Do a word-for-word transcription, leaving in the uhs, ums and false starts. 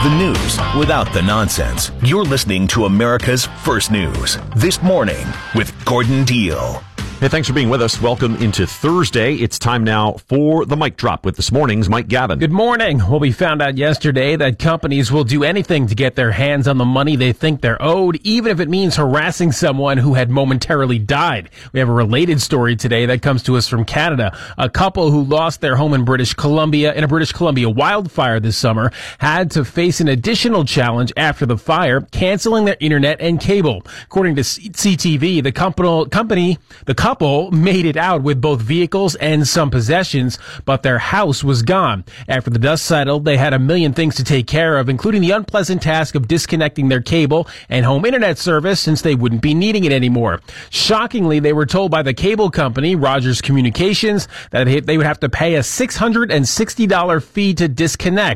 The news without the nonsense. You're listening to America's First News. This Morning with Gordon Deal. Hey, thanks for being with us. Welcome into Thursday. It's time now for the Mic Drop with this morning's Mike Gavin. Good morning. Well, we found out yesterday that companies will do anything to get their hands on the money they think they're owed, even if it means harassing someone who had momentarily died. We have a related story today that comes to us from Canada. A couple who lost their home in British Columbia in a British Columbia wildfire this summer had to face an additional challenge after the fire, canceling their internet and cable. According to C T V, the company, company the couple made it out with both vehicles and some possessions, but their house was gone. After the dust settled, they had a million things to take care of, including the unpleasant task of disconnecting their cable and home internet service since they wouldn't be needing it anymore. Shockingly, they were told by the cable company, Rogers Communications, that they would have to pay a six hundred sixty dollars fee to disconnect.